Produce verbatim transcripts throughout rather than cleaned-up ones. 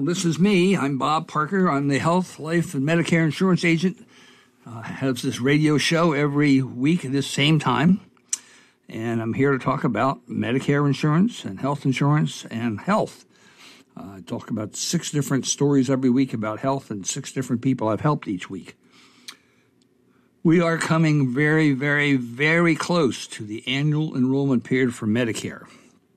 this is me. I'm Bob Parker. I'm the Health, Life, and Medicare Insurance Agent. I uh, have this radio show every week at this same time. And I'm here to talk about Medicare insurance and health insurance and health. Uh, I talk about six different stories every week about health and six different people I've helped each week. We are coming very, very, very close to the annual enrollment period for Medicare.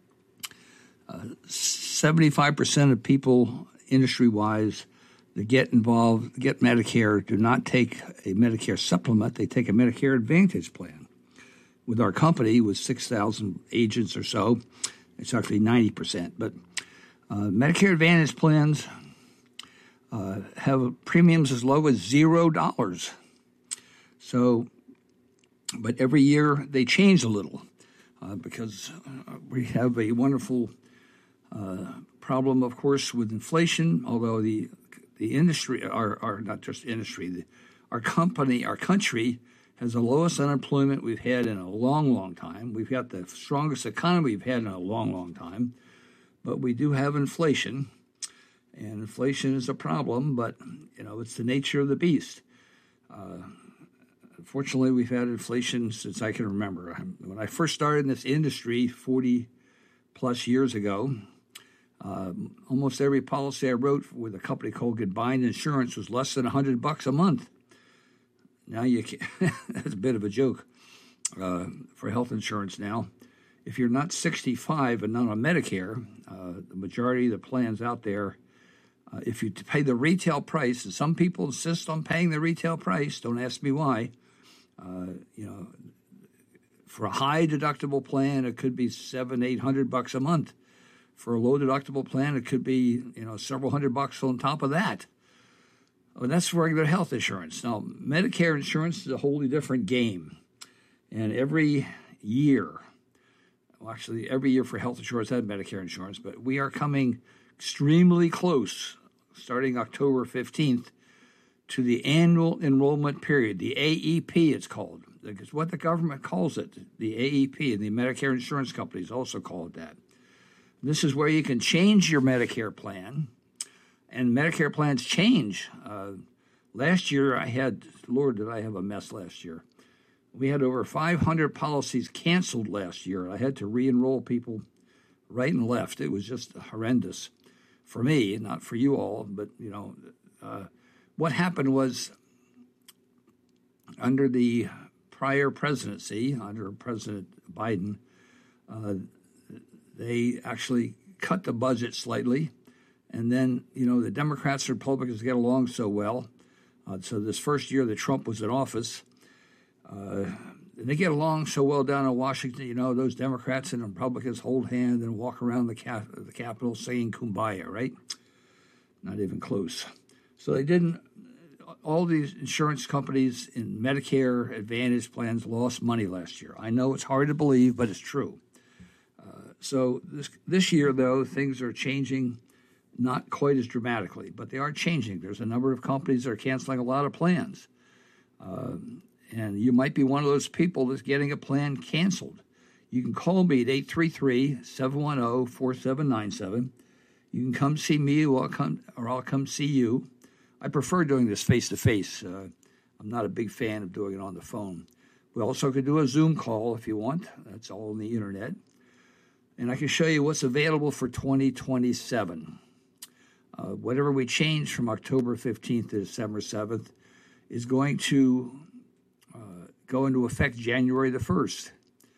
Uh, seventy-five percent of people industry-wise that get involved, get Medicare, do not take a Medicare supplement. They take a Medicare Advantage plan. With our company, with six thousand agents or so, it's actually ninety percent. But uh, Medicare Advantage plans uh, have premiums as low as zero dollars. So, but every year they change a little uh, because we have a wonderful uh, problem, of course, with inflation. Although the the industry, our, our not just industry, the, our company, our country has the lowest unemployment we've had in a long, long time. We've got the strongest economy we've had in a long, long time. But we do have inflation, and inflation is a problem, but, you know, it's the nature of the beast. Uh, unfortunately, we've had inflation since I can remember. When I first started in this industry forty-plus years ago, uh, almost every policy I wrote with a company called Goodbind Insurance was less than one hundred bucks a month. Now you can, that's a bit of a joke uh, for health insurance now. If you're not sixty-five and not on Medicare, uh, the majority of the plans out there, uh, if you pay the retail price, and some people insist on paying the retail price, don't ask me why. Uh, you know, for a high deductible plan, it could be seven, eight hundred bucks a month. For a low deductible plan, it could be you know several hundred bucks on top of that. Well, that's regular health insurance. Now, Medicare insurance is a wholly different game. And every year, well, actually, every year for health insurance and Medicare insurance, but we are coming extremely close, starting October fifteenth, to the annual enrollment period, the A E P it's called. It's what the government calls it, the A E P, and the Medicare insurance companies also call it that. This is where you can change your Medicare plan. And Medicare plans change. Uh, last year, I had, Lord, did I have a mess last year. We had over five hundred policies canceled last year. I had to re-enroll people right and left. It was just horrendous for me, not for you all. But, you know, uh, what happened was under the prior presidency, under President Biden, uh, they actually cut the budget slightly. And then, you know, the Democrats and Republicans get along so well. Uh, so this first year that Trump was in office, uh, they get along so well down in Washington. You know, those Democrats and Republicans hold hands and walk around the, cap- the Capitol singing Kumbaya, right? Not even close. So they didn't, all these insurance companies in Medicare Advantage plans lost money last year. I know it's hard to believe, but it's true. Uh, so this this year, though, things are changing. Not quite as dramatically, but they are changing. There's a number of companies that are canceling a lot of plans. Uh, and you might be one of those people that's getting a plan canceled. You can call me at eight three three, seven one zero, four seven nine seven. You can come see me or I'll come, or I'll come see you. I prefer doing this face-to-face. Uh, I'm not a big fan of doing it on the phone. We also could do a Zoom call if you want. That's all on the internet. And I can show you what's available for twenty twenty-seven. Uh, whatever we change from October fifteenth to December seventh is going to uh, go into effect January the first.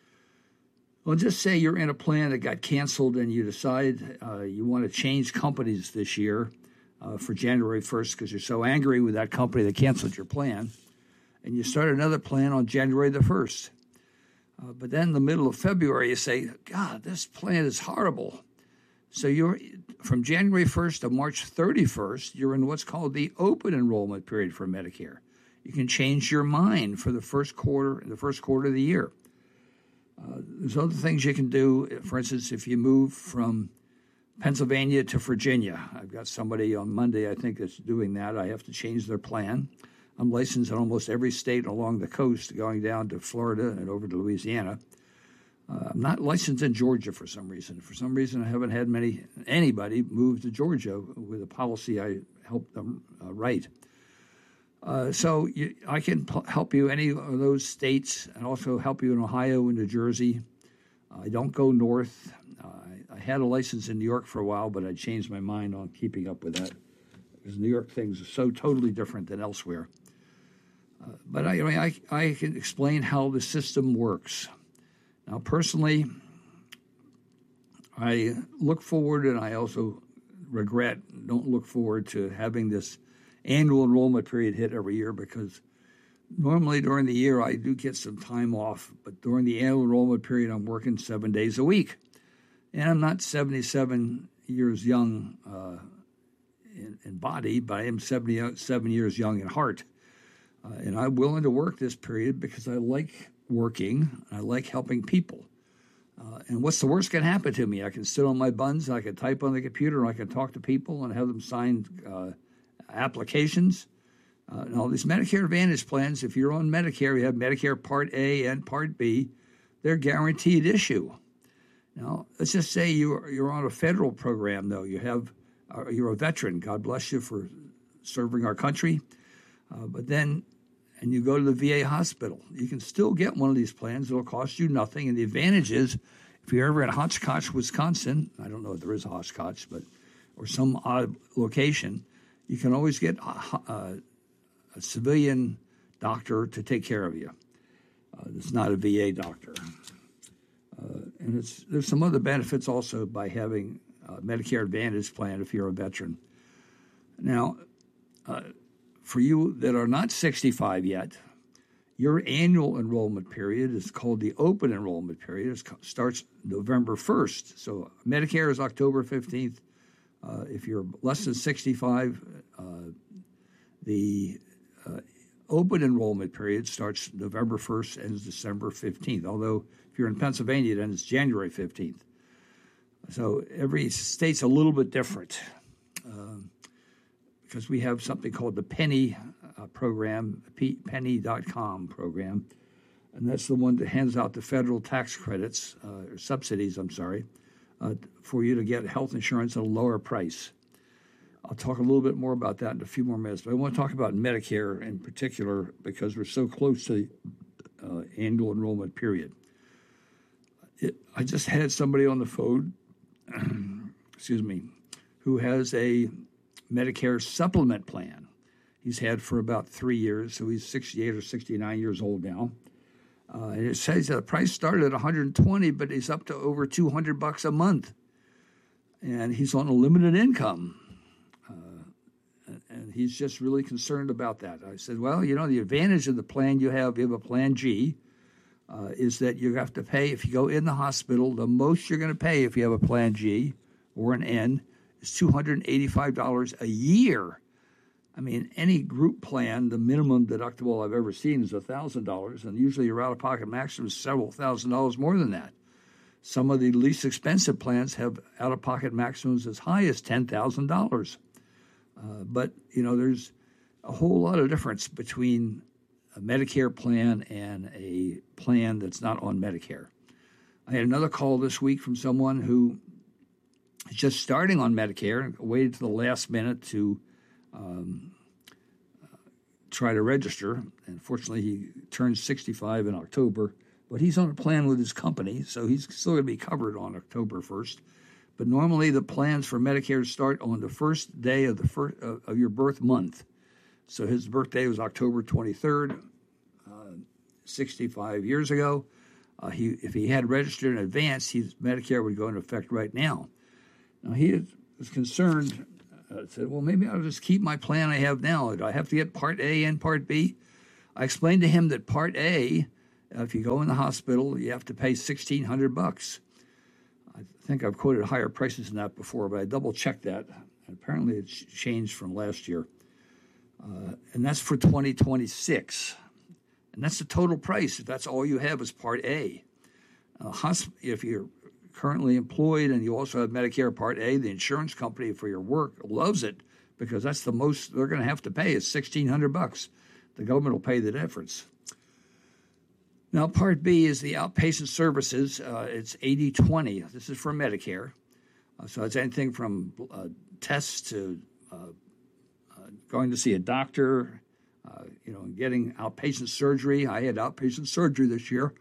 Well, just say you're in a plan that got canceled and you decide uh, you want to change companies this year uh, for January first because you're so angry with that company that canceled your plan, and you start another plan on January the first. Uh, but then in the middle of February, you say, God, this plan is horrible. So you're from January first to March thirty-first, you're in what's called the open enrollment period for Medicare. You can change your mind for the first quarter, the first quarter of the year. Uh, there's other things you can do. For instance, if you move from Pennsylvania to Virginia, I've got somebody on Monday, I think, that's doing that. I have to change their plan. I'm licensed in almost every state along the coast, going down to Florida and over to Louisiana. Uh, I'm not licensed in Georgia for some reason. For some reason, I haven't had many anybody move to Georgia with a policy I helped them uh, write. Uh, so you, I can p- help you any of those states, and also help you in Ohio and New Jersey. I don't go north. Uh, I, I had a license in New York for a while, but I changed my mind on keeping up with that because New York things are so totally different than elsewhere. Uh, but I, I mean, I, I can explain how the system works. Now, personally, I look forward, and I also regret, don't look forward to having this annual enrollment period hit every year, because normally during the year I do get some time off, but during the annual enrollment period I'm working seven days a week. And I'm not seventy-seven years young uh, in, in body, but I am seventy-seven years young in heart. Uh, and I'm willing to work this period because I like working, I like helping people. Uh, and what's the worst can happen to me? I can sit on my buns, I can type on the computer, I can talk to people and have them sign uh, applications. Uh, and all these Medicare Advantage plans, if you're on Medicare, you have Medicare Part A and Part B, they're guaranteed issue. Now, let's just say you're, you're on a federal program, though. You have, uh, you're a veteran. God bless you for serving our country. Uh, but then, and you go to the V A hospital, you can still get one of these plans. It'll cost you nothing. And the advantage is, if you're ever in Hotchkiss, Wisconsin, I don't know if there is a Hotchkiss, but, or some odd location, you can always get a, a, a civilian doctor to take care of you. Uh, it's not a V A doctor. Uh, and it's, there's some other benefits also by having a Medicare Advantage plan if you're a veteran. Now, uh, for you that are not sixty-five yet, your annual enrollment period is called the open enrollment period. It starts November first. So Medicare is October fifteenth. Uh, if you're less than sixty-five, uh, the uh, open enrollment period starts November first and ends December fifteenth. Although if you're in Pennsylvania, then it's January fifteenth. So every state's a little bit different. Uh, because we have something called the Penny uh, program, P- penny dot com program, and that's the one that hands out the federal tax credits, uh, or subsidies, I'm sorry, uh, for you to get health insurance at a lower price. I'll talk a little bit more about that in a few more minutes, but I want to talk about Medicare in particular because we're so close to the uh, annual enrollment period. It, I just had somebody on the phone, excuse me, who has a Medicare supplement plan. He's had for about three years, so he's sixty-eight or sixty-nine years old now. Uh, and it says that the price started at one hundred twenty, but he's up to over two hundred bucks a month. And he's on a limited income. Uh, and he's just really concerned about that. I said, well, you know, the advantage of the plan you have, you have a Plan G, uh, is that you have to pay, if you go in the hospital, the most you're going to pay if you have a Plan G or an N is two hundred eighty-five dollars a year. I mean, any group plan, the minimum deductible I've ever seen is one thousand dollars, and usually your out-of-pocket maximum is several thousand dollars more than that. Some of the least expensive plans have out-of-pocket maximums as high as ten thousand dollars. Uh, but, you know, there's a whole lot of difference between a Medicare plan and a plan that's not on Medicare. I had another call this week from someone who is just starting on Medicare and waited to the last minute to um, uh, try to register. And fortunately, he turns sixty-five in October, but he's on a plan with his company, so he's still going to be covered on October first. But normally, the plans for Medicare start on the first day of the first uh, of your birth month. So his birthday was October twenty-third, uh, sixty-five years ago. Uh, he, if he had registered in advance, his Medicare would go into effect right now. Now, he was concerned, uh, said, well, maybe I'll just keep my plan I have now. Do I have to get Part A and Part B? I explained to him that Part A, uh, if you go in the hospital, you have to pay sixteen hundred bucks. I think I've quoted higher prices than that before, but I double-checked that. And apparently it's changed from last year. Uh, and that's for twenty twenty-six. And that's the total price if that's all you have is Part A. Uh, hosp- if you're currently employed and you also have Medicare Part A, the insurance company for your work loves it because that's the most they're going to have to pay is sixteen hundred bucks. The government will pay the difference. Now, Part B is the outpatient services. Uh, it's eighty twenty. This is for Medicare. Uh, so it's anything from uh, tests to uh, uh, going to see a doctor, uh, you know, getting outpatient surgery. I had outpatient surgery this year,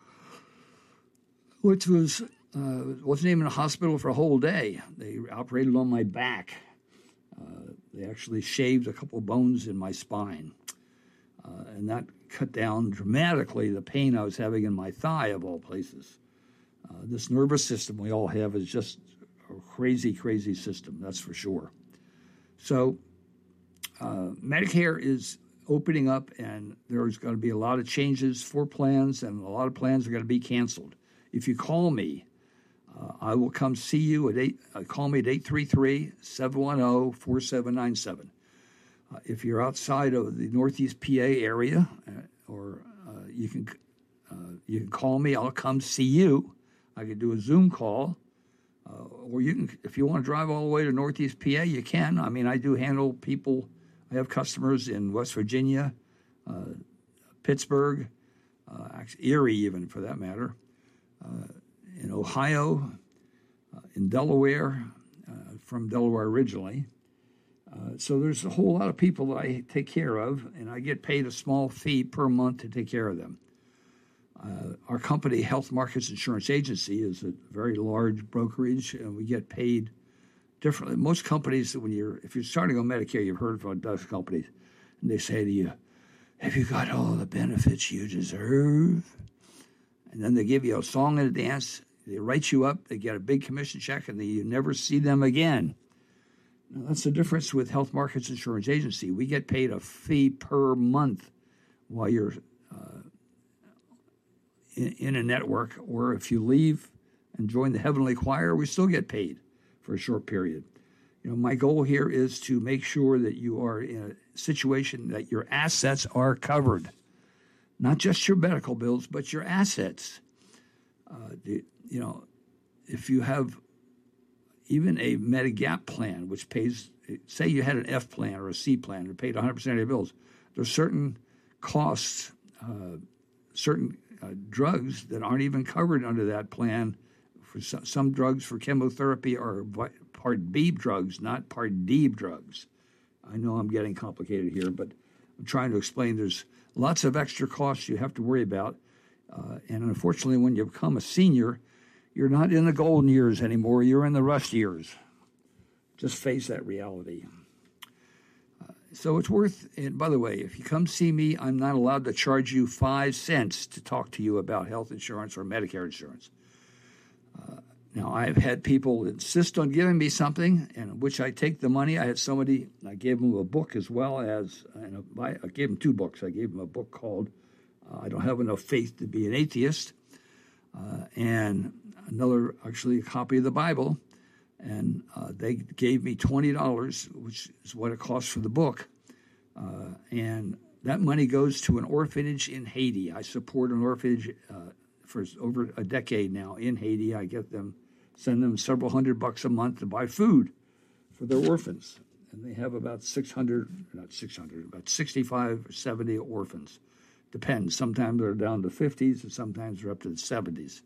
which was uh, wasn't even in a hospital for a whole day. They operated on my back. Uh, they actually shaved a couple bones in my spine, uh, and that cut down dramatically the pain I was having in my thigh, of all places. Uh, this nervous system we all have is just a crazy, crazy system, that's for sure. So uh, Medicare is opening up, and there's going to be a lot of changes for plans, and a lot of plans are going to be canceled. If you call me, uh, I will come see you at eight. Uh, call me at eight three three, seven one zero, four seven nine seven. Uh, if you're outside of the Northeast P A area, uh, or uh, you can uh, you can call me. I'll come see you. I can do a Zoom call, uh, or you can, if you want to drive all the way to Northeast P A, you can. I mean, I do handle people. I have customers in West Virginia, uh, Pittsburgh, uh, actually Erie, even for that matter, uh, in Ohio, uh, in Delaware, uh, from Delaware originally. Uh, so there's a whole lot of people that I take care of, and I get paid a small fee per month to take care of them. Uh, our company, Health Markets Insurance Agency, is a very large brokerage, and we get paid differently. Most companies, when you're if you're starting on Medicare, you've heard from those companies, and they say to you, "Have you got all the benefits you deserve?" And then they give you a song and a dance. They write you up. They get a big commission check, and then you never see them again. Now, that's the difference with Health Markets Insurance Agency. We get paid a fee per month while you're uh, in, in a network, or if you leave and join the Heavenly Choir, we still get paid for a short period. You know, my goal here is to make sure that you are in a situation that your assets are covered, not just your medical bills, but your assets. Uh, the, you know, if you have even a Medigap plan, which pays, say you had an F plan or a C plan that paid one hundred percent of your bills, there's certain costs, uh, certain uh, drugs that aren't even covered under that plan. For some, some drugs for chemotherapy are Part B drugs, not Part D drugs. I know I'm getting complicated here, but I'm trying to explain there's lots of extra costs you have to worry about. Uh, and unfortunately, when you become a senior, you're not in the golden years anymore. You're in the rust years. Just face that reality. Uh, so it's worth, and by the way, if you come see me, I'm not allowed to charge you five cents to talk to you about health insurance or Medicare insurance. Uh, now, I've had people insist on giving me something, and which I take the money. I had somebody, I gave them a book as well as, and I gave them two books. I gave them a book called uh, I Don't Have Enough Faith to Be an Atheist, uh, and another, actually, a copy of the Bible. And uh, they gave me twenty dollars, which is what it costs for the book. Uh, and that money goes to an orphanage in Haiti. I support an orphanage uh, for over a decade now in Haiti. I get them, send them several hundred bucks a month to buy food for their orphans. And they have about six hundred, not six hundred, about sixty-five or seventy orphans. Depends. Sometimes they're down to fifties, and sometimes they're up to the seventies.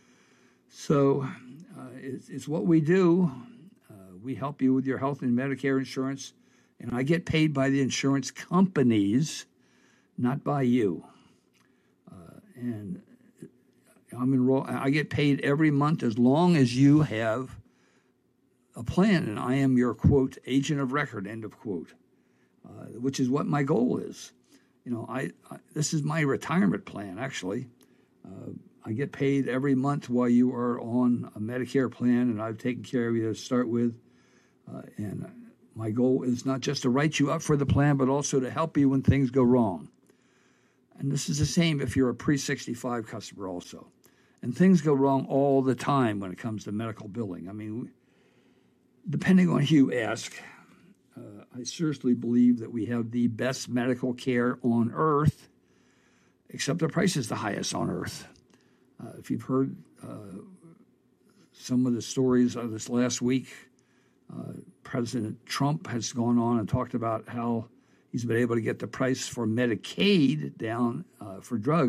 So uh, it's, it's what we do. Uh, we help you with your health and Medicare insurance, and I get paid by the insurance companies, not by you. Uh, and I'm enrolled. I get paid every month as long as you have a plan, and I am your, quote, agent of record, end of quote, uh, which is what my goal is. You know, I, I this is my retirement plan, actually. Uh, I get paid every month while you are on a Medicare plan, and I've taken care of you to start with. Uh, and my goal is not just to write you up for the plan, but also to help you when things go wrong. And this is the same if you're a pre sixty-five customer also. And things go wrong all the time when it comes to medical billing. I mean, depending on who you ask, uh, I seriously believe that we have the best medical care on earth, except the price is the highest on earth. Uh, if you've heard uh, some of the stories of this last week, uh, President Trump has gone on and talked about how he's been able to get the price for Medicaid down uh, for drugs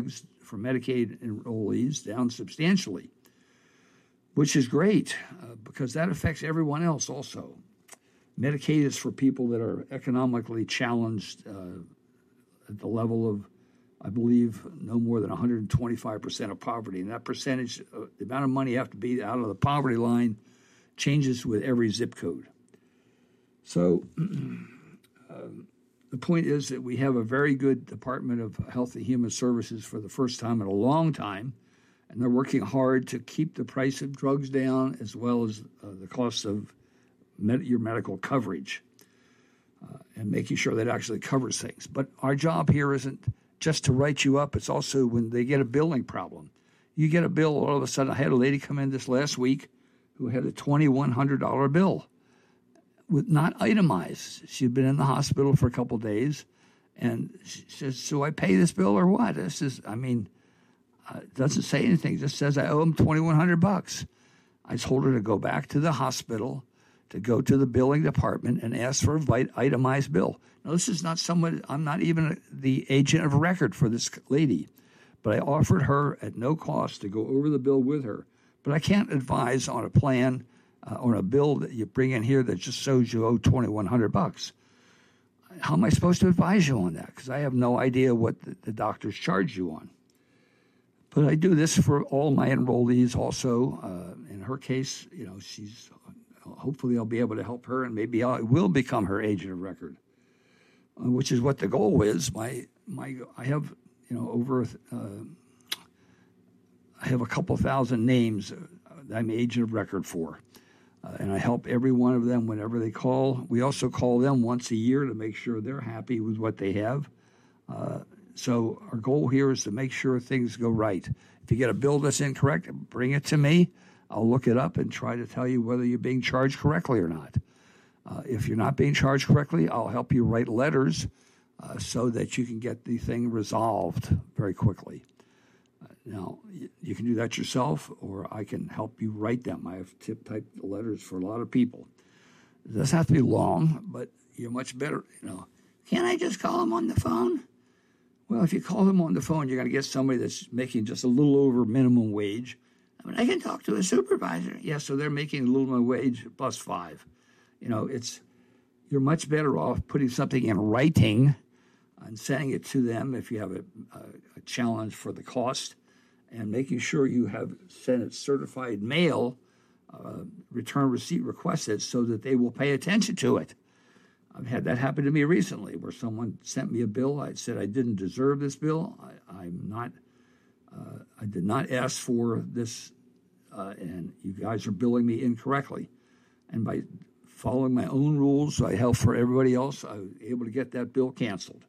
for Medicaid enrollees down substantially, which is great uh, because that affects everyone else also. Medicaid is for people that are economically challenged uh, at the level of, I believe, no more than one hundred twenty-five percent of poverty. And that percentage, uh, the amount of money you have to be out of the poverty line changes with every zip code. So um, the point is that we have a very good Department of Health and Human Services for the first time in a long time, and they're working hard to keep the price of drugs down as well as uh, the cost of med- your medical coverage uh, and making sure that actually covers things. But our job here isn't just to write you up. It's also when they get a billing problem. You get a bill, all of a sudden, I had a lady come in this last week who had a twenty-one hundred dollars bill with not itemized. She'd been in the hospital for a couple of days, and she says, so I pay this bill or what? This is, I mean, uh, it doesn't say anything. It just says I owe him twenty-one hundred bucks. I told her to go back to the hospital, to go to the billing department and ask for an itemized bill. Now, this is not someone, I'm not even the agent of record for this lady, but I offered her at no cost to go over the bill with her. But I can't advise on a plan, uh, on a bill that you bring in here that just shows you owe twenty-one hundred bucks. How am I supposed to advise you on that? Because I have no idea what the, the doctors charge you on. But I do this for all my enrollees also. Uh, in her case, you know, she's hopefully I'll be able to help her, and maybe I will become her agent of record, uh, which is what the goal is. My my I have you know over uh, I have a couple thousand names that I'm agent of record for, uh, and I help every one of them whenever they call. We also call them once a year to make sure they're happy with what they have. Uh, so our goal here is to make sure things go right. If you get a bill that's incorrect, bring it to me. I'll look it up and try to tell you whether you're being charged correctly or not. Uh, if you're not being charged correctly, I'll help you write letters uh, so that you can get the thing resolved very quickly. Uh, now, you, you can do that yourself, or I can help you write them. I have tip-typed letters for a lot of people. It doesn't have to be long, but you're much better, you know. Can't I just call them on the phone? Well, if you call them on the phone, you're going to get somebody that's making just a little over minimum wage. I mean, I can talk to a supervisor. Yeah, so they're making a little minimum wage plus five. You know, it's you're much better off putting something in writing and sending it to them if you have a, a, a challenge for the cost, and making sure you have sent it certified mail, uh, return receipt requested, so that they will pay attention to it. I've had that happen to me recently, where someone sent me a bill. I said I didn't deserve this bill. I, I'm not. Uh, I did not ask for this, uh, and you guys are billing me incorrectly. And by following my own rules, I help for everybody else, I was able to get that bill canceled.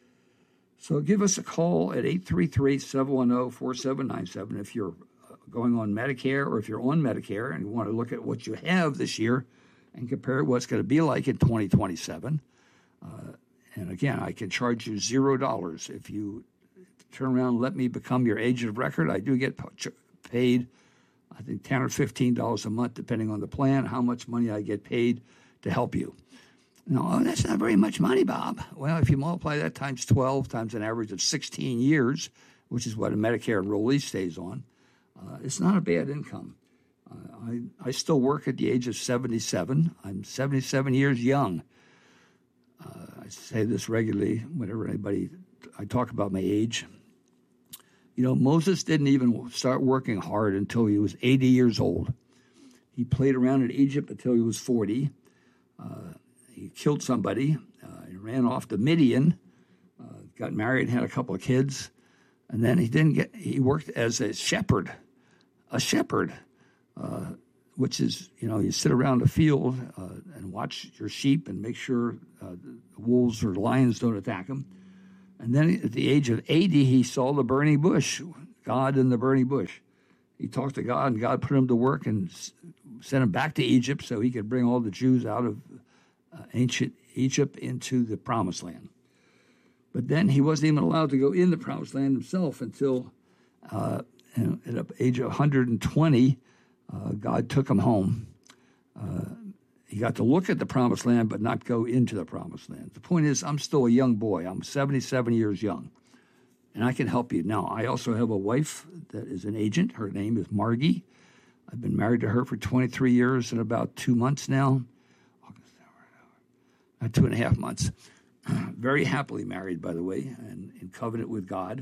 So give us a call at eight three three, seven one zero, four seven nine seven if you're going on Medicare, or if you're on Medicare and you want to look at what you have this year and compare what's going to be like in twenty twenty-seven. Uh, and again, I can charge you zero dollars if you turn around and let me become your agent of record. I do get paid, I think, ten or fifteen dollars a month, depending on the plan, how much money I get paid to help you. No, oh, that's not very much money, Bob. Well, if you multiply that times twelve, times an average of sixteen years, which is what a Medicare enrollee stays on, uh, it's not a bad income. Uh, I, I still work at the age of seventy-seven. I'm seventy-seven years young. Uh, I say this regularly whenever anybody, I talk about my age. You know, Moses didn't even start working hard until he was eighty years old. He played around in Egypt until he was forty. Uh, he killed somebody. Uh, he ran off to Midian, uh, got married, had a couple of kids, and then he didn't get. He worked as a shepherd, a shepherd, uh, which is, you know, you sit around the field uh, and watch your sheep and make sure uh, the wolves or lions don't attack them. And then at the age of eighty, he saw the burning bush, God in the burning bush. He talked to God, and God put him to work and sent him back to Egypt so he could bring all the Jews out of uh, ancient Egypt into the Promised Land. But then he wasn't even allowed to go in the Promised Land himself until uh, at the age of one hundred twenty, uh, God took him home. Uh, He got to look at the Promised Land, but not go into the Promised Land. The point is, I'm still a young boy. I'm seventy-seven years young. and I can help you. Now, I also have a wife that is an agent. Her name is Margie. I've been married to her for twenty-three years and about two months now, uh, two and a half months. Very happily married, by the way, and in covenant with God.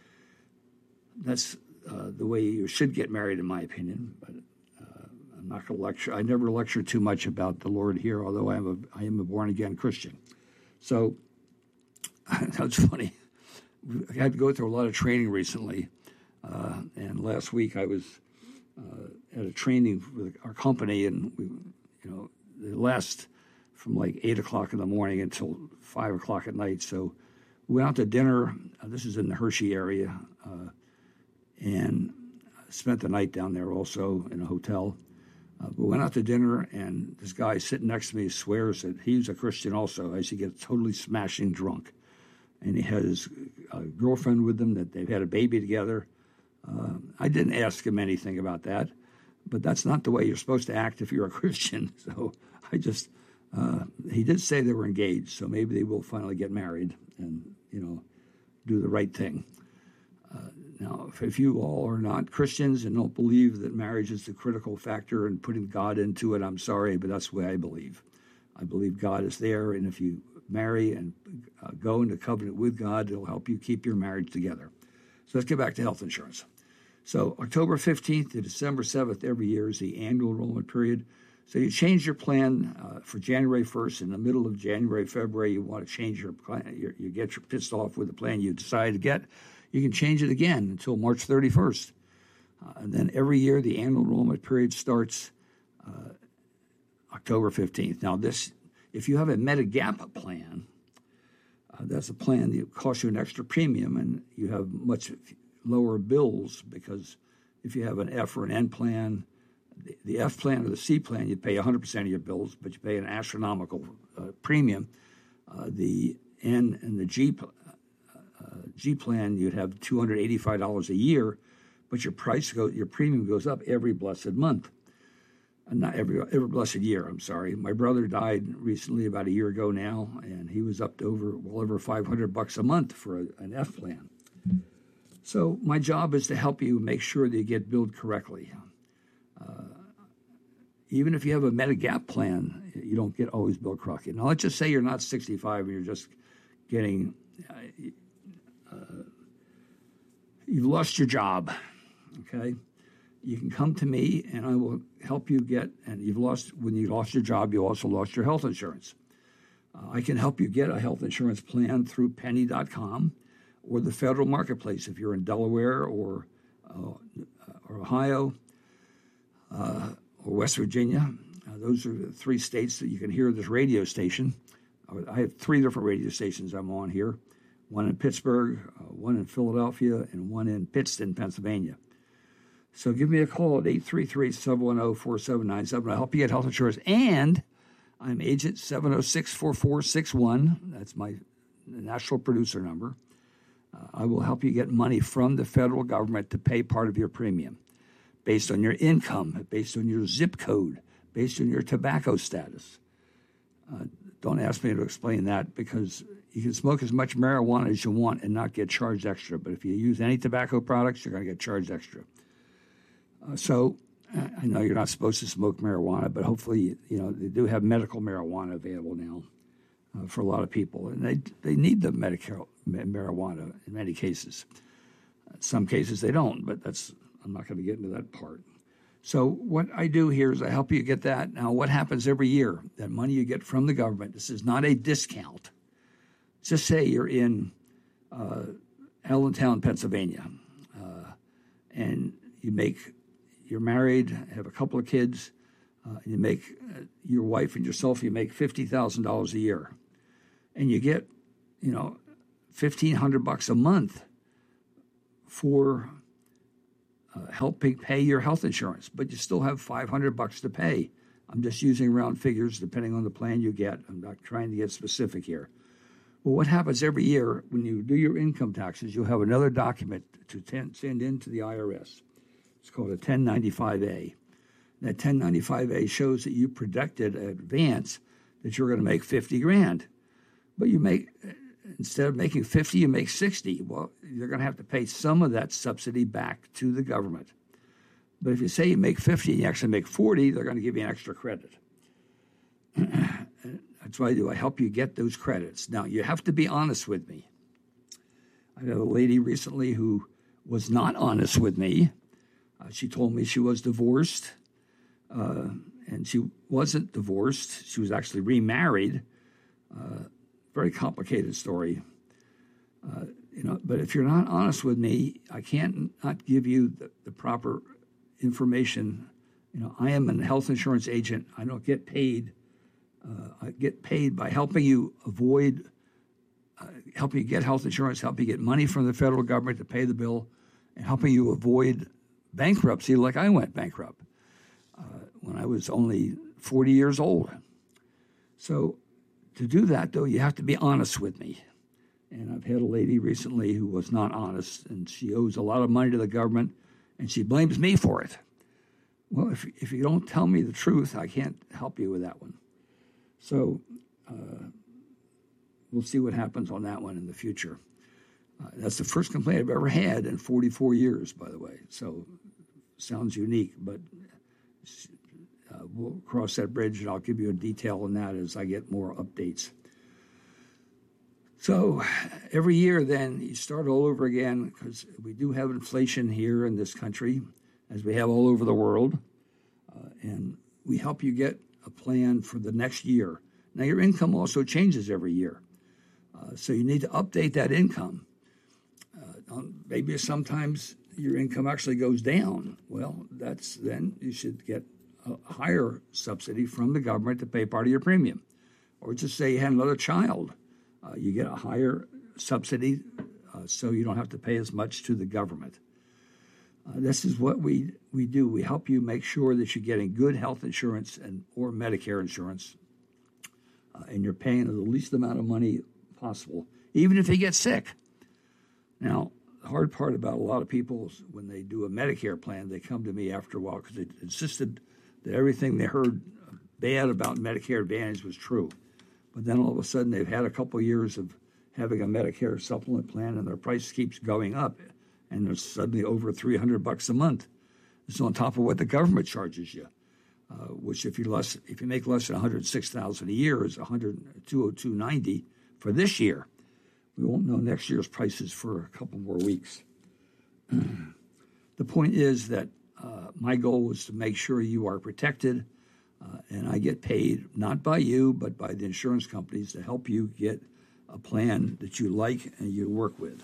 That's uh, the way you should get married, in my opinion. But uh, I'm not going to lecture. I never lecture too much about the Lord here, although I am a I am a born again Christian. So that's funny. I had to go through a lot of training recently, uh, and last week I was uh, at a training with our company, and we, you know, it lasts from like eight o'clock in the morning until five o'clock at night. So we went out to dinner. Uh, this is in the Hershey area, uh, and spent the night down there also in a hotel. Uh, we went out to dinner, and this guy sitting next to me swears that he's a Christian also, as he gets totally smashing drunk. And he had his uh, girlfriend with him, that they've had a baby together. Uh, I didn't ask him anything about that, but that's not the way you're supposed to act if you're a Christian. So I just, uh, he did say they were engaged, so maybe they will finally get married and, you know, do the right thing. Uh, now, if, if you all are not Christians and don't believe that marriage is the critical factor in putting God into it, I'm sorry, but that's the way I believe. I believe God is there, and if you marry and uh, go into covenant with God, it'll help you keep your marriage together. So let's get back to health insurance. So October fifteenth to December seventh every year is the annual enrollment period. So you change your plan uh, for January first. In the middle of January, February, you want to change your plan. You, you get your pissed off with the plan you decided to get. You can change it again until March thirty-first. Uh, and then every year, the annual enrollment period starts uh, October fifteenth. Now, this, if you have a Medigap plan, uh, that's a plan that costs you an extra premium, and you have much lower bills, because if you have an F or an N plan, the, the F plan or the C plan, you pay one hundred percent of your bills, but you pay an astronomical uh, premium. Uh, the N and the G plan, Uh, G plan, you'd have two hundred eighty-five dollars a year, but your price go, your premium goes up every blessed month. Uh, not every every blessed year, I'm sorry. My brother died recently, about a year ago now, and he was up to over, well over five hundred bucks a month for a, an F plan. So my job is to help you make sure that you get billed correctly. Uh, even if you have a Medigap plan, you don't get always billed correctly. Now, let's just say you're not sixty-five and you're just getting... Uh, Uh, you've lost your job, okay? You can come to me, and I will help you get, and you've lost, when you lost your job, you also lost your health insurance. Uh, I can help you get a health insurance plan through penny dot com or the federal marketplace if you're in Delaware or, uh, or Ohio uh, or West Virginia. Uh, those are the three states that you can hear this radio station. I have three different radio stations I'm on here. One in Pittsburgh, uh, one in Philadelphia, and one in Pittston, Pennsylvania. So give me a call at eight three three, seven one zero, four seven nine seven. I'll help you get health insurance. And I'm agent seven oh six, four four six one. That's my national producer number. Uh, I will help you get money from the federal government to pay part of your premium based on your income, based on your zip code, based on your tobacco status. Uh, don't ask me to explain that, because you can smoke as much marijuana as you want and not get charged extra. But if you use any tobacco products, you're going to get charged extra. Uh, so I know you're not supposed to smoke marijuana, but hopefully, you know, they do have medical marijuana available now uh, for a lot of people. And they they need the medical marijuana in many cases. In some cases they don't, but that's I'm not going to get into that part. So what I do here is I help you get that. Now, what happens every year, that money you get from the government, this is not a discount. Just say you're in uh, Allentown, Pennsylvania, uh, and you make, you're married, have a couple of kids, uh, and you make, uh, your wife and yourself, you make fifty thousand dollars a year. And you get, you know, fifteen hundred bucks a month for Uh, helping pay your health insurance, but you still have five hundred bucks to pay. I'm just using round figures depending on the plan you get. I'm not trying to get specific here. Well, what happens every year when you do your income taxes, you'll have another document to ten, send in to the I R S. It's called a ten ninety-five A. That ten ninety-five A shows that you projected in advance that you're going to make fifty grand, but you make instead of making fifty, you make sixty. Well, you're going to have to pay some of that subsidy back to the government. But if you say you make fifty and you actually make forty, they're going to give you an extra credit. That's what I do. I help you get those credits. Now, you have to be honest with me. I had a lady recently who was not honest with me. Uh, she told me she was divorced, uh, and she wasn't divorced. She was actually remarried. Uh, very complicated story. Uh, you know, but if you're not honest with me, I can't not give you the, the proper information. You know, I am a health insurance agent. I don't get paid. Uh, I get paid by helping you avoid, uh, helping you get health insurance, helping you get money from the federal government to pay the bill, and helping you avoid bankruptcy like I went bankrupt uh, when I was only forty years old. So to do that, though, you have to be honest with me. And I've had a lady recently who was not honest, and she owes a lot of money to the government, and she blames me for it. Well, if, if you don't tell me the truth, I can't help you with that one. So uh, we'll see what happens on that one in the future. Uh, that's the first complaint I've ever had in forty-four years, by the way. So sounds unique, but uh, we'll cross that bridge, and I'll give you a detail on that as I get more updates. So every year then you start all over again, because we do have inflation here in this country, as we have all over the world, uh, and we help you get a plan for the next year. Now, your income also changes every year, uh, so you need to update that income. Uh, maybe sometimes your income actually goes down. Well, that's then you should get a higher subsidy from the government to pay part of your premium. Or just say you had another child. Uh, you get a higher subsidy uh, so you don't have to pay as much to the government. Uh, this is what we, we do. We help you make sure that you're getting good health insurance and or Medicare insurance, uh, and you're paying the least amount of money possible, even if you get sick. Now, the hard part about a lot of people is when they do a Medicare plan, they come to me after a while because they insisted that everything they heard bad about Medicare Advantage was true. But then all of a sudden they've had a couple years of having a Medicare supplement plan and their price keeps going up, and it's suddenly over three hundred bucks a month. It's on top of what the government charges you, uh, which if you less if you make less than one hundred six thousand dollars a year is one hundred two hundred two ninety for this year. We won't know next year's prices for a couple more weeks. The point is that uh, my goal is to make sure you are protected, uh, and I get paid not by you but by the insurance companies to help you get a plan that you like and you work with.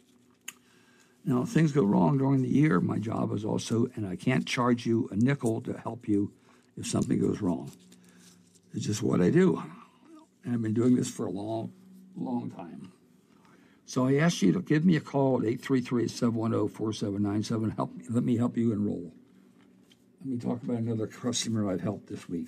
Now, if things go wrong during the year, my job is also, and I can't charge you a nickel to help you if something goes wrong. It's just what I do. And I've been doing this for a long, long time. So I ask you to give me a call at eight three three, seven one zero, four seven nine seven. Help, let me help you enroll. Let me talk about another customer I've helped this week.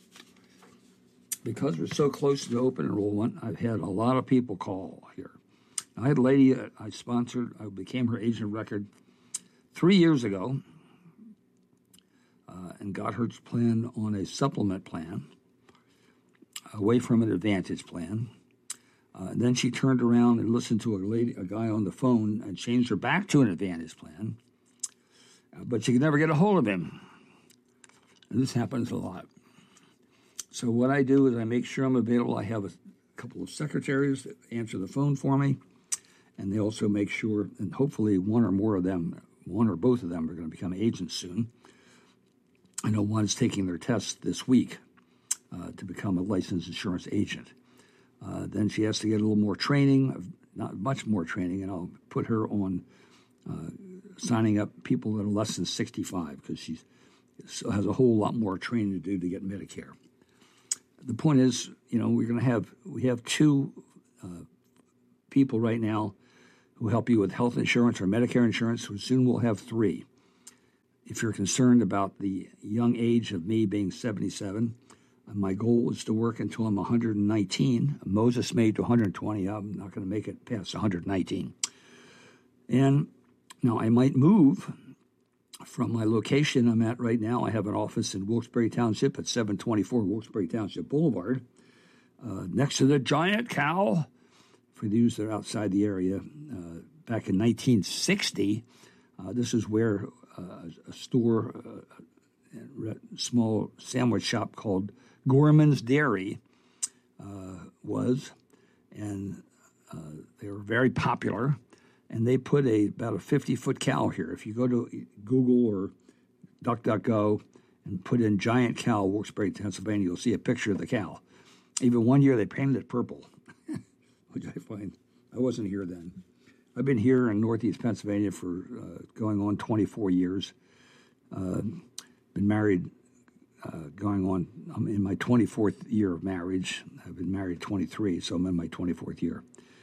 Because we're so close to open enrollment, I've had a lot of people call here. I had a lady that I sponsored. I became her agent of record three years ago uh, and got her plan on a supplement plan away from an Advantage plan. Uh, and then she turned around and listened to a lady, a guy on the phone, and changed her back to an Advantage plan. Uh, but she could never get a hold of him. And this happens a lot. So what I do is I make sure I'm available. I have a couple of secretaries that answer the phone for me. And they also make sure, and hopefully one or more of them, one or both of them are going to become agents soon. I know one's taking their test this week uh, to become a licensed insurance agent. Uh, then she has to get a little more training, not much more training, and I'll put her on uh, signing up people that are less than sixty-five because she has a whole lot more training to do to get Medicare. The point is, you know, we're going to have, we have two uh, people right now who help you with health insurance or Medicare insurance, who soon will have three. If you're concerned about the young age of me being seventy-seven, my goal is to work until I'm one hundred nineteen. Moses made to one hundred twenty. I'm not going to make it past one hundred nineteen. And now I might move from my location I'm at right now. I have an office in Wilkes-Barre Township at seven twenty-four Wilkes-Barre Township Boulevard, uh, next to the Giant Cow. for those that are outside the area, uh, back in nineteen sixty, uh, this is where uh, a store, uh, a small sandwich shop called Gorman's Dairy uh, was, and uh, they were very popular. And they put a about a fifty-foot cow here. If you go to Google or DuckDuckGo and put in giant cow, Wilkes-Barre, Pennsylvania, you'll see a picture of the cow. Even one year they painted it purple, which I find, I wasn't here then. I've been here in Northeast Pennsylvania for uh, going on twenty-four years. Uh, been married uh, going on, I'm in my twenty-fourth year of marriage. I've been married twenty-three, so I'm in my twenty-fourth year.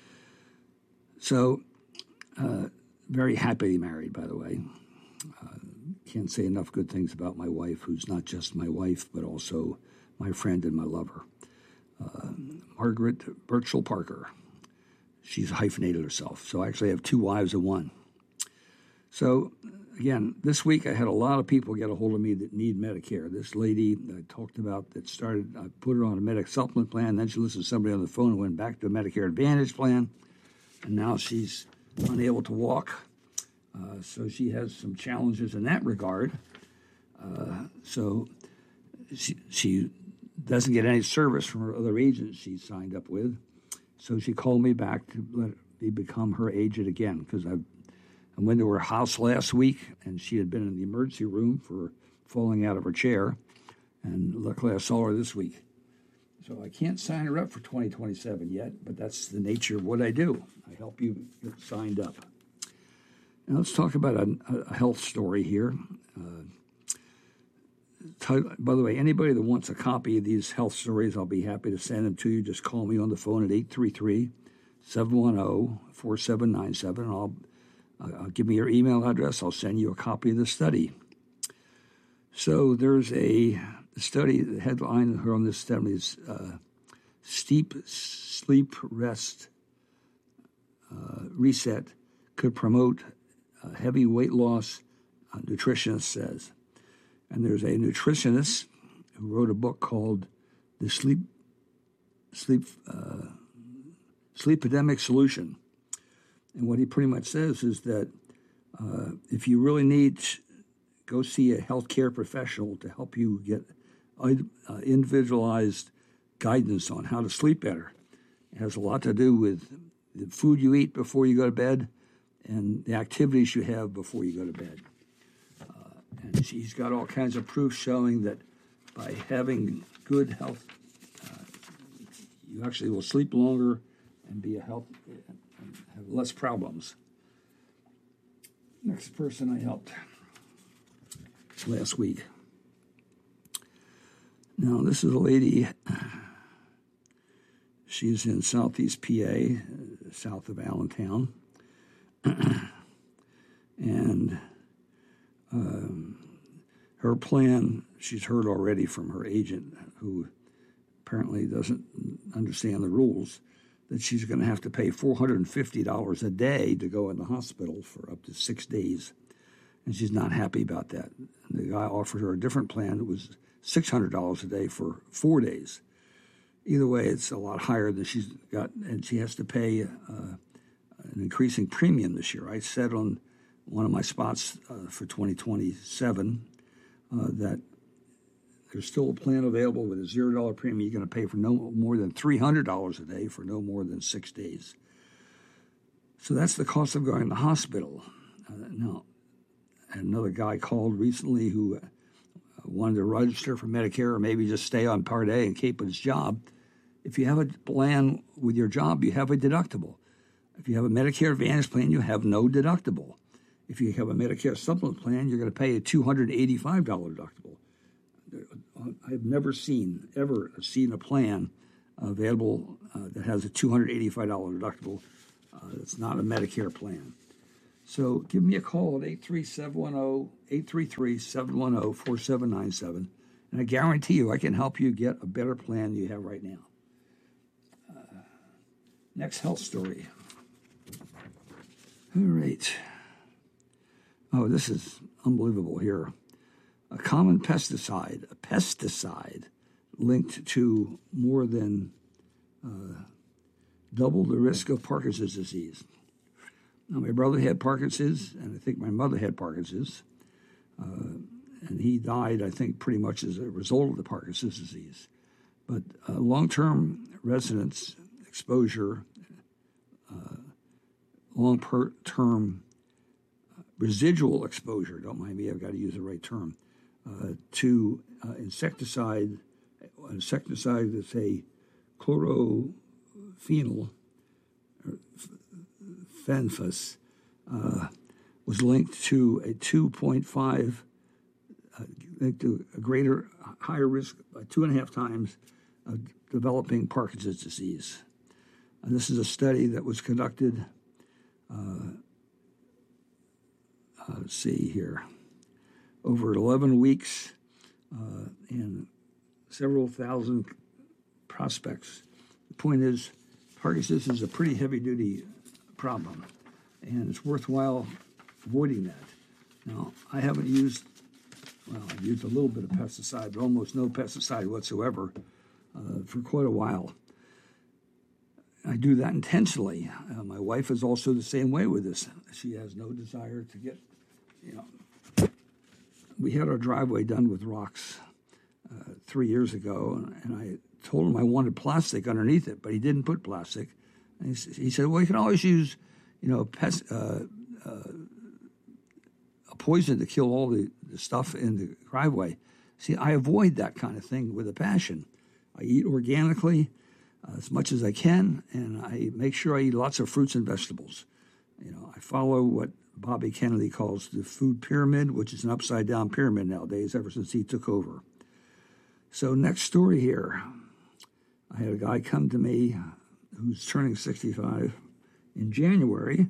So, Uh, very happily married, by the way. Uh, can't say enough good things about my wife, who's not just my wife, but also my friend and my lover. Uh, Margaret Birchall Parker. She's hyphenated herself. So I actually have two wives of one. So, again, this week I had a lot of people get a hold of me that need Medicare. This lady I talked about that started, I put her on a Medic supplement plan, then she listened to somebody on the phone and went back to a Medicare Advantage plan, and now she's unable to walk, uh, so she has some challenges in that regard. Uh, so she, she doesn't get any service from her other agent she signed up with. So she called me back to let me become her agent again, because I, I went to her house last week, and she had been in the emergency room for falling out of her chair, and luckily I saw her this week. So I can't sign her up for twenty twenty-seven yet, but that's the nature of what I do. I help you get signed up. Now let's talk about a, a health story here. Uh, t- by the way, anybody that wants a copy of these health stories, I'll be happy to send them to you. Just call me on the phone at eight three three, seven one zero, four seven nine seven. I'll, uh, give me your email address. I'll send you a copy of the study. So there's a study, the headline here on this study is uh, Steep Sleep Rest uh, Reset could promote uh, heavy weight loss, uh, nutritionist says. And there's a nutritionist who wrote a book called The Sleep Sleep uh, Sleepidemic Solution. And what he pretty much says is that uh, if you really need, go see a healthcare professional to help you get uh, individualized guidance on how to sleep better. It has a lot to do with the food you eat before you go to bed and the activities you have before you go to bed. Uh, and she's got all kinds of proof showing that by having good health, uh, you actually will sleep longer and be a health, and have less problems. Next person I helped last week. Now, this is a lady, she's in southeast P A, south of Allentown, and um, her plan, she's heard already from her agent, who apparently doesn't understand the rules, that she's going to have to pay four hundred fifty dollars a day to go in the hospital for up to six days. And she's not happy about that. And the guy offered her a different plan that was six hundred dollars a day for four days. Either way, it's a lot higher than she's got, and she has to pay uh, an increasing premium this year. I said on one of my spots uh, for twenty twenty-seven uh, that there's still a plan available with a zero dollar premium. You're going to pay for no more than three hundred dollars a day for no more than six days. So that's the cost of going to the hospital. Uh, now, another guy called recently who uh, wanted to register for Medicare or maybe just stay on Part A and keep his job. If you have a plan with your job, you have a deductible. If you have a Medicare Advantage plan, you have no deductible. If you have a Medicare supplement plan, you're going to pay a two hundred eighty-five dollars deductible. I've never seen, ever seen a plan available uh, that has a two hundred eighty-five dollars deductible. Uh, it's not a Medicare plan. So give me a call at eight three seven one zero, eight three three, seven one zero, four seven nine seven, and I guarantee you I can help you get a better plan than you have right now. Uh, next health story. All right. Oh, this is unbelievable here. A common pesticide, a pesticide linked to more than uh, double the risk of Parkinson's disease. Now, my brother had Parkinson's, and I think my mother had Parkinson's, uh, and he died, I think, pretty much as a result of the Parkinson's disease. But uh, long-term residence exposure, uh, long-term residual exposure, don't mind me, I've got to use the right term, uh, to uh, insecticide, insecticide that's a chlorophenol, or fenfus, uh, was linked to a two point five, uh, linked to a greater, higher risk by two and a half times of developing Parkinson's disease. And this is a study that was conducted, uh, uh, let's see here, over eleven weeks uh, and several thousand prospects. The point is, Parkinson's is a pretty heavy-duty problem, and it's worthwhile avoiding that. Now, I haven't used, well, I've used a little bit of pesticide, but almost no pesticide whatsoever uh, for quite a while. I do that intentionally. Uh, my wife is also the same way with this. She has no desire to get, you know, we had our driveway done with rocks uh, three years ago, and, and I told him I wanted plastic underneath it, but he didn't put plastic. And he, he said, well, you can always use, you know, pest, uh, uh, a poison to kill all the, the stuff in the driveway. See, I avoid that kind of thing with a passion. I eat organically uh, as much as I can, and I make sure I eat lots of fruits and vegetables. You know, I follow what Bobby Kennedy calls the food pyramid, which is an upside-down pyramid nowadays ever since he took over. So next story here. I had a guy come to me who's turning sixty-five in January,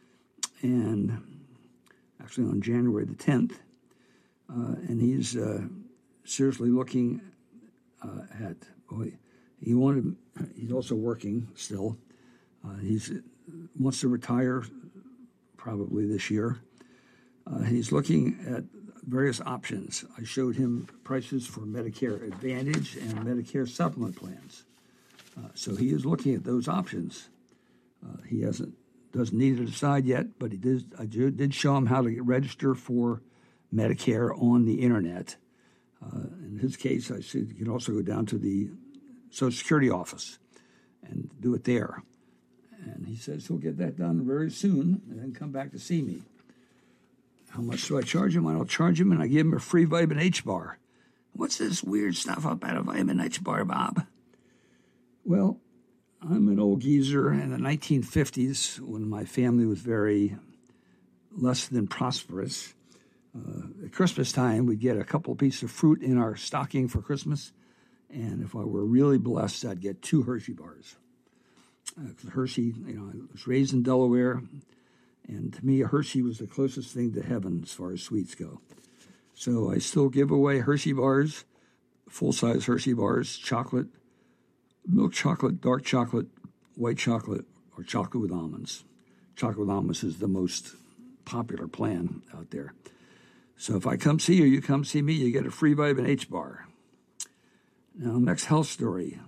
and actually on January the tenth, uh, and he's uh, seriously looking uh, at, boy, he wanted, he's also working still. Uh, he's wants to retire probably this year. Uh, he's looking at various options. I showed him prices for Medicare Advantage and Medicare supplement plans. Uh, so he is looking at those options. Uh, he hasn't doesn't need to decide yet, but he did. I did show him how to get register for Medicare on the internet. Uh, in his case, I said you can also go down to the Social Security office and do it there. And he says he'll get that done very soon and then come back to see me. How much do I charge him? I don't charge him, and I give him a free vitamin H bar. What's this weird stuff about a vitamin H bar, Bob? Well, I'm an old geezer in the nineteen fifties when my family was very less than prosperous. Uh, at Christmas time, we'd get a couple of pieces of fruit in our stocking for Christmas, and if I were really blessed, I'd get two Hershey bars. Uh, Hershey, you know, I was raised in Delaware, and to me, a Hershey was the closest thing to heaven as far as sweets go. So I still give away Hershey bars, full-size Hershey bars, chocolate, milk chocolate, dark chocolate, white chocolate, or chocolate with almonds. Chocolate with almonds is the most popular plan out there. So if I come see you, you come see me, you get a free vitamin H bar. Now, next health story.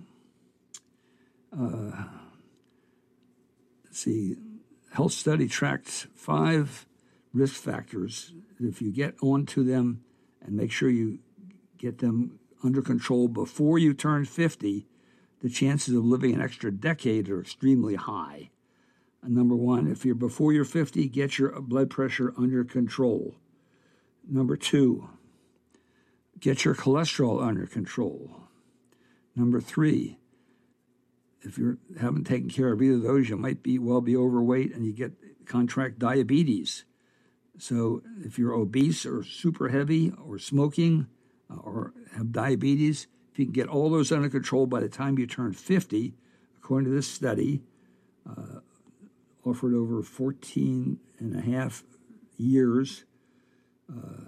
Uh, let's see. Health study tracked five risk factors. If you get onto them and make sure you get them under control before you turn fifty, the chances of living an extra decade are extremely high. And number one, if you're before you're fifty, get your blood pressure under control. Number two, get your cholesterol under control. Number three, if you haven't taken care of either of those, you might be well be overweight and you get contract diabetes. So if you're obese or super heavy or smoking uh, or have diabetes, if you can get all those under control by the time you turn fifty, according to this study, uh, offered over fourteen and a half years, uh,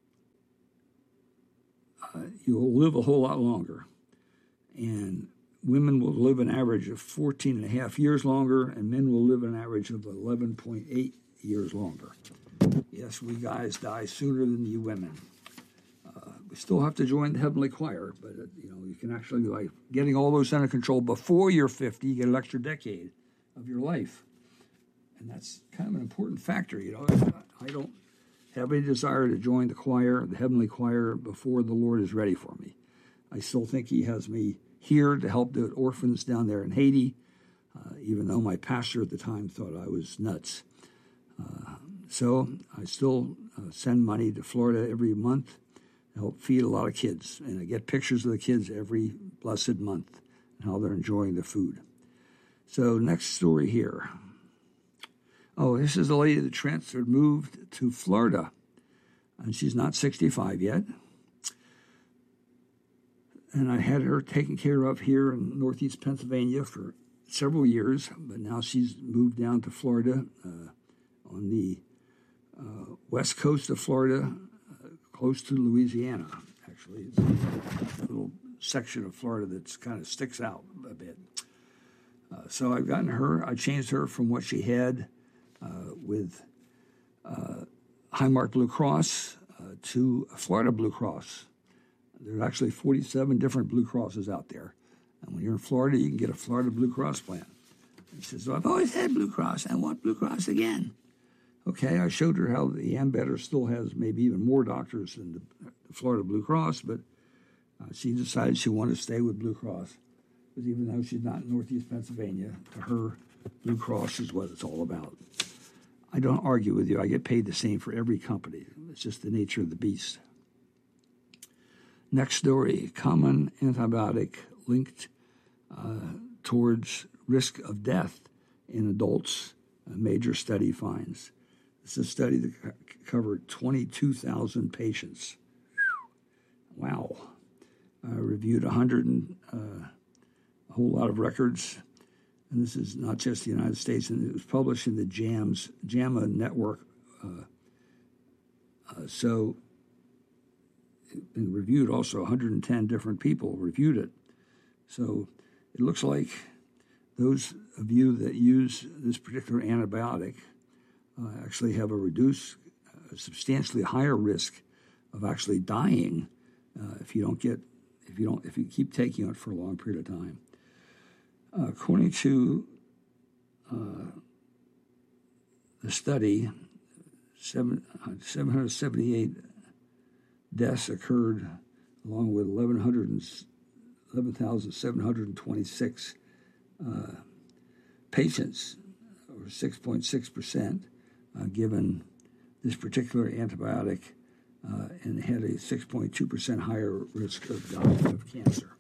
uh, you'll live a whole lot longer. And women will live an average of fourteen and a half years longer, and men will live an average of eleven point eight years longer. Yes, we guys die sooner than you women. Uh, you still have to join the Heavenly Choir, but uh, you know you can actually, like, getting all those under control before you're fifty. You get an extra decade of your life, and that's kind of an important factor. You know, I, I don't have any desire to join the choir, the Heavenly Choir, before the Lord is ready for me. I still think He has me here to help the orphans down there in Haiti, uh, even though my pastor at the time thought I was nuts. Uh, so I still uh, send money to Florida every month to help feed a lot of kids, and I get pictures of the kids every blessed month and how they're enjoying the food. So next story here. Oh, this is a lady that transferred, moved to Florida, and she's not sixty-five yet. And I had her taken care of here in Northeast Pennsylvania for several years, but now she's moved down to Florida, uh, on the uh, west coast of Florida, uh, close to Louisiana, actually. It's a little section of Florida that kind of sticks out a bit. Uh, so I've gotten her, I changed her from what she had uh, with uh, Highmark Blue Cross uh, to Florida Blue Cross. There are actually forty-seven different Blue Crosses out there. And when you're in Florida, you can get a Florida Blue Cross plan. And she says, well, I've always had Blue Cross. I want Blue Cross again. Okay, I showed her how the Ambetter still has maybe even more doctors than the, the Florida Blue Cross, but uh, she decided she wanted to stay with Blue Cross. Because even though she's not in Northeast Pennsylvania, to her, Blue Cross is what it's all about. I don't argue with you. I get paid the same for every company. It's just the nature of the beast. Next story, common antibiotic linked uh, towards risk of death in adults, a major study finds. This is a study that c- covered twenty-two thousand patients. Wow. Uh, reviewed one hundred, and, uh, a whole lot of records. And this is not just the United States, and it was published in the JAMS, JAMA network. Uh, uh, so it been reviewed also. one hundred ten different people reviewed it. So it looks like those of you that use this particular antibiotic uh, actually have a reduced, a substantially higher risk of actually dying uh, if you don't get, if you don't, if you keep taking it for a long period of time. Uh, according to uh, the study, seven, seven hundred seventy-eight deaths occurred, along with eleven thousand seven hundred twenty-six uh, patients, or six point six percent, uh, given this particular antibiotic, uh, and had a six point two percent higher risk of dying of cancer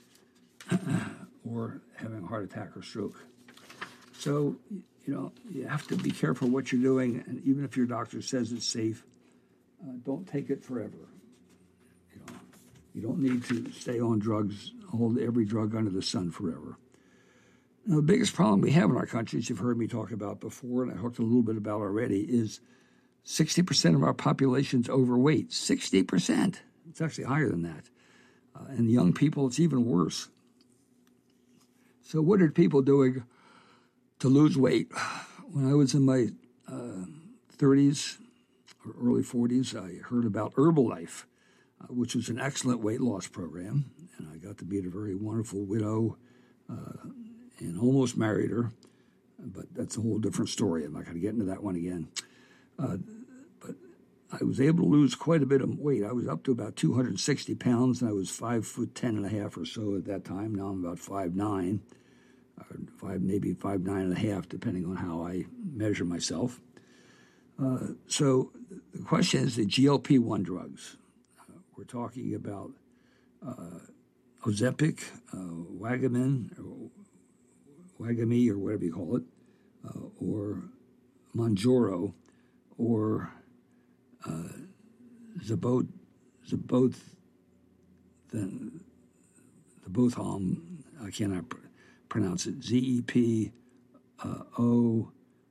or having a heart attack or stroke. So, you know, you have to be careful what you're doing, and even if your doctor says it's safe, uh, don't take it forever. You know, you don't need to stay on drugs, hold every drug under the sun forever. Now, the biggest problem we have in our country, as you've heard me talk about before, and I talked a little bit about already, is sixty percent of our population's overweight. sixty percent. It's actually higher than that. Uh, and young people, it's even worse. So what are people doing to lose weight? When I was in my uh, thirties or early forties, I heard about Herbalife, uh, which was an excellent weight loss program. And I got to meet a very wonderful widow uh, and almost married her. But that's a whole different story. I'm not going to get into that one again. Uh, but I was able to lose quite a bit of weight. I was up to about two hundred sixty pounds, and I was five foot ten and a half or so at that time. Now I'm about five nine, or five maybe five nine and a half, depending on how I measure myself. Uh, so the question is the G L P one drugs. Uh, we're talking about uh, Ozempic, uh, Wagamin, or Wagami, or whatever you call it, uh, or Mounjaro, or uh, Zabot, Zabot, the Zebotham, I cannot pr- pronounce it, Z E P O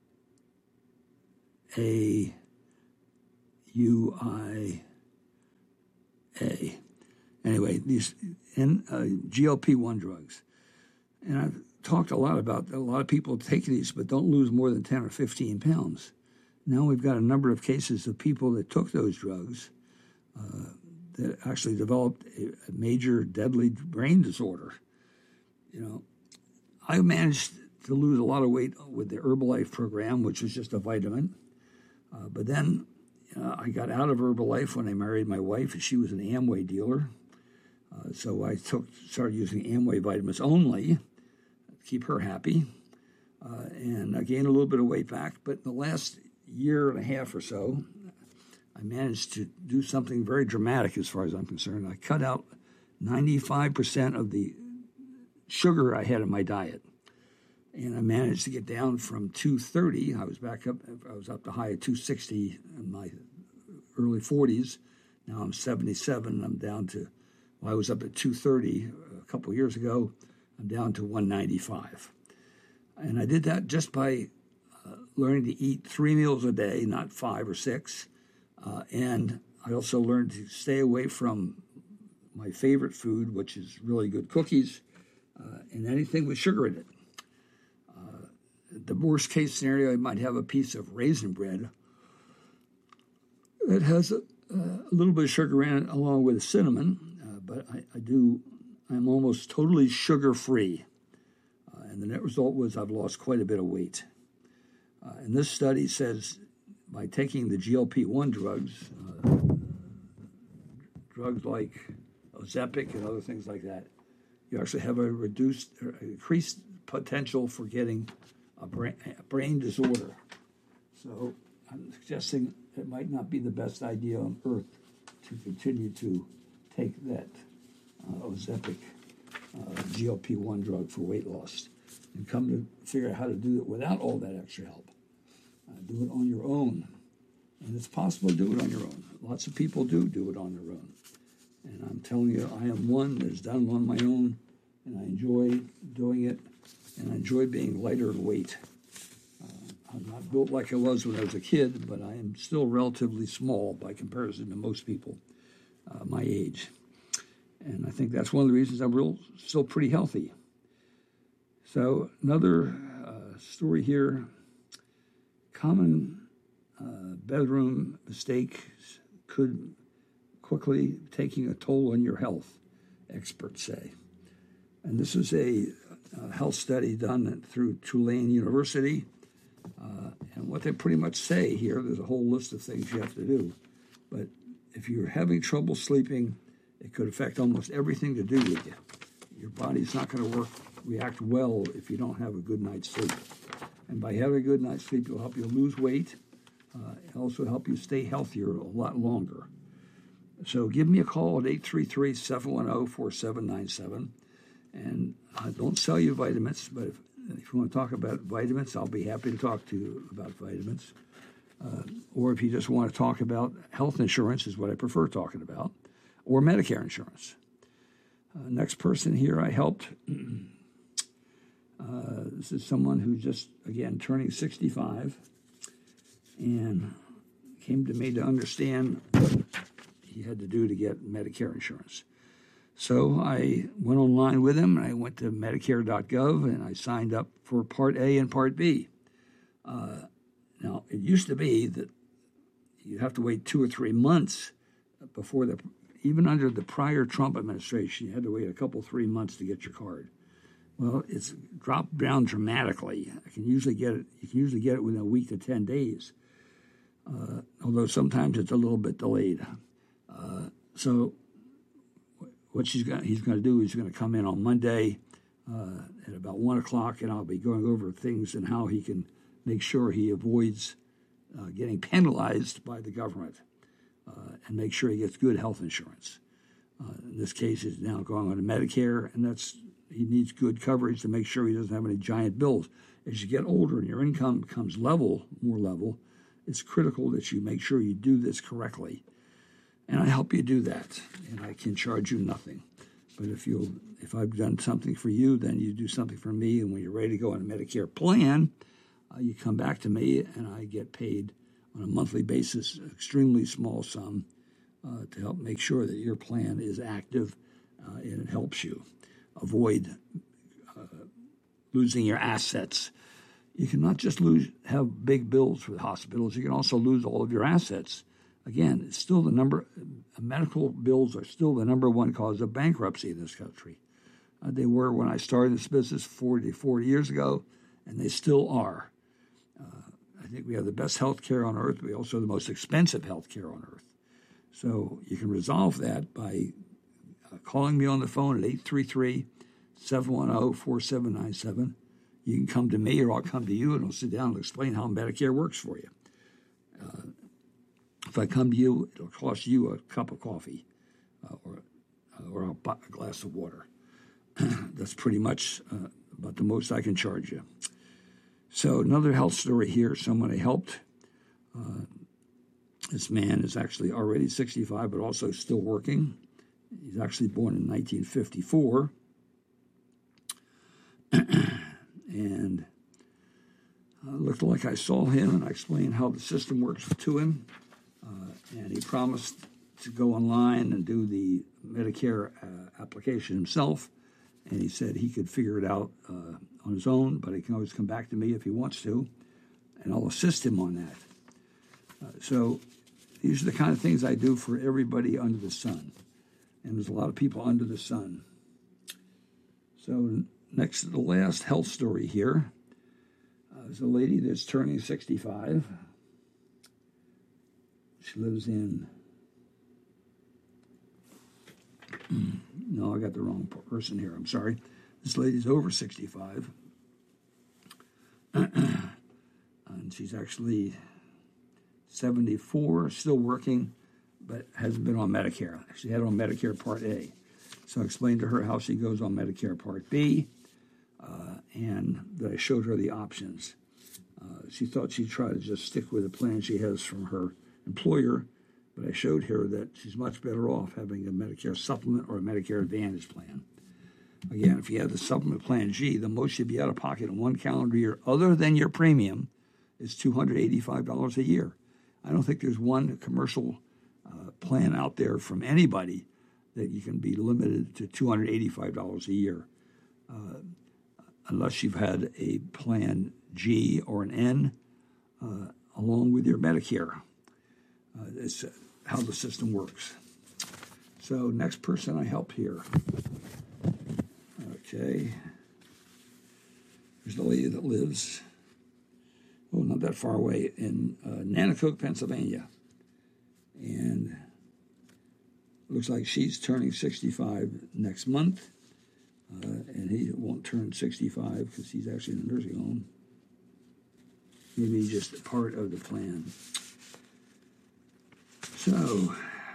A U I A. Anyway, these and, uh, G L P one drugs. And I've talked a lot about a lot of people take these but don't lose more than ten or fifteen pounds. Now we've got a number of cases of people that took those drugs uh, that actually developed a, a major deadly brain disorder. You know, I managed to lose a lot of weight with the Herbalife program, which was just a vitamin. Uh, but then uh, I got out of Herbalife when I married my wife, and she was an Amway dealer. Uh, so I took started using Amway vitamins only to keep her happy. Uh, and I gained a little bit of weight back. But in the last year and a half or so, I managed to do something very dramatic as far as I'm concerned. I cut out ninety-five percent of the sugar I had in my diet. And I managed to get down from two thirty. I was back up, I was up to high of two sixty in my early forties. Now I'm seventy-seven. I'm down to, well, I was up at two thirty a couple of years ago. I'm down to one ninety-five. And I did that just by uh, learning to eat three meals a day, not five or six. Uh, and I also learned to stay away from my favorite food, which is really good cookies, uh, and anything with sugar in it. Uh, the worst case scenario, I might have a piece of raisin bread that has a, a little bit of sugar in it along with cinnamon, uh, but I, I do, I'm almost totally sugar-free. Uh, and the net result was I've lost quite a bit of weight. Uh, and this study says by taking the G L P one drugs, uh, drugs like Ozempic and other things like that, you actually have a reduced, or increased potential for getting a brain, a brain disorder. So I'm suggesting it might not be the best idea on earth to continue to take that uh, Ozempic uh, G L P one drug for weight loss and come to figure out how to do it without all that extra help. Uh, do it on your own. And it's possible to do it on your own. Lots of people do do it on their own. And I'm telling you, I am one that has done it on my own, and I enjoy doing it, and I enjoy being lighter in weight. Uh, I'm not built like I was when I was a kid, but I am still relatively small by comparison to most people uh, my age. And I think that's one of the reasons I'm real, still pretty healthy. So another uh, story here. Common uh, bedroom mistakes could quickly taking a toll on your health, experts say. And this is a, a health study done through Tulane University. Uh, and what they pretty much say here, there's a whole list of things you have to do. But if you're having trouble sleeping, it could affect almost everything to do with you. Your body's not going to work, react well if you don't have a good night's sleep. And by having a good night's sleep, it'll help you lose weight. Uh, it'll also help you stay healthier a lot longer. So give me a call at eight three three, seven one zero, four seven nine seven. And I don't sell you vitamins, but if, if you want to talk about vitamins, I'll be happy to talk to you about vitamins. Uh, or if you just want to talk about health insurance, is what I prefer talking about, or Medicare insurance. Uh, next person here I helped. Uh, this is someone who just, again, turning sixty-five and came to me to understand what he had to do to get Medicare insurance. So I went online with him, and I went to Medicare dot gov, and I signed up for Part A and Part B. Uh, now, it used to be that you have to wait two or three months before the, even under the prior Trump administration, you had to wait a couple, three months to get your card. Well, it's dropped down dramatically. I can usually get it. You can usually get it within a week to ten days, uh, although sometimes it's a little bit delayed. Uh, so, what she's got, he's going to do is he's going to come in on Monday uh, at about one o'clock, and I'll be going over things and how he can make sure he avoids uh, getting penalized by the government uh, and make sure he gets good health insurance. Uh, in this case, he's now going on to Medicare, and that's. He needs good coverage to make sure he doesn't have any giant bills. As you get older and your income becomes level, more level, it's critical that you make sure you do this correctly. And I help you do that, and I can charge you nothing. But if you'll, if I've done something for you, then you do something for me, and when you're ready to go on a Medicare plan, uh, you come back to me, and I get paid on a monthly basis, an extremely small sum, uh, to help make sure that your plan is active uh, and it helps you avoid uh, losing your assets. You can not just lose have big bills for the hospitals, you can also lose all of your assets Again, it's still the number, medical bills are still the number one cause of bankruptcy in this country. Uh, they were when I started this business forty, forty years ago, and they still are. Uh, I think we have the best health care on earth. We also have the most expensive health care on earth. So you can resolve that by uh, calling me on the phone at eight three three, seven one zero, four seven nine seven. You can come to me or I'll come to you and I'll sit down and explain how Medicare works for you. Uh, if I come to you, it'll cost you a cup of coffee uh, or, uh, or a, a glass of water. That's pretty much uh, about the most I can charge you. So another health story here, someone I helped. Uh, this man is actually already sixty-five, but also still working. He's actually born in nineteen fifty-four. And uh, looked like I saw him, and I explained how the system works to him. Uh, and he promised to go online and do the Medicare uh, application himself. And he said he could figure it out uh, on his own, but he can always come back to me if he wants to, and I'll assist him on that. Uh, so these are the kind of things I do for everybody under the sun. And there's a lot of people under the sun. So next to the last health story here, uh, there's a lady that's turning sixty-five. She lives in... No, I got the wrong person here. I'm sorry. This lady's over sixty-five. And she's actually seventy-four, still working, but hasn't been on Medicare. She had on Medicare Part A. So I explained to her how she goes on Medicare Part B, uh, and that I showed her the options. Uh, she thought she'd try to just stick with the plan she has from her employer, but I showed her that she's much better off having a Medicare supplement or a Medicare Advantage plan. Again, if you have the supplement plan G, the most you'd be out of pocket in one calendar year, other than your premium, is two hundred eighty-five dollars a year. I don't think there's one commercial uh, plan out there from anybody that you can be limited to two hundred eighty-five dollars a year, uh, unless you've had a plan G or an N uh, along with your Medicare. Uh, it's how the system works. So next person I help here. Okay. There's the lady that lives, oh, not that far away, in uh, Nanticoke, Pennsylvania. And looks like she's turning sixty-five next month. Uh, and he won't turn sixty-five because he's actually in a nursing home. Maybe just part of the plan. So,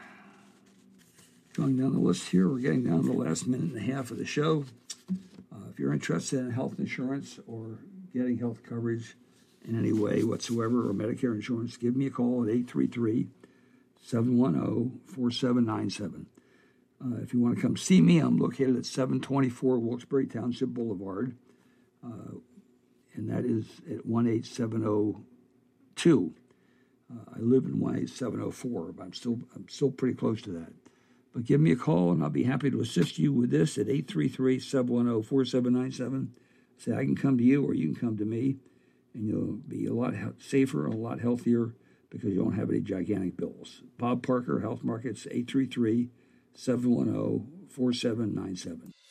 going down the list here, we're getting down to the last minute and a half of the show. Uh, if you're interested in health insurance or getting health coverage in any way whatsoever, or Medicare insurance, give me a call at eight three three, seven one zero, four seven nine seven. Uh, if you want to come see me, I'm located at seven twenty-four Wilkes-Barre Township Boulevard, uh, and that is at one eight seven zero two. Uh, I live in one eight seven zero four, but I'm still I'm still pretty close to that. But give me a call, and I'll be happy to assist you with this at eight three three, seven one zero, four seven nine seven. Say I can come to you, or you can come to me, and you'll be a lot safer and a lot healthier because you won't have any gigantic bills. Bob Parker, Health Markets, eight three three, seven one zero, four seven nine seven.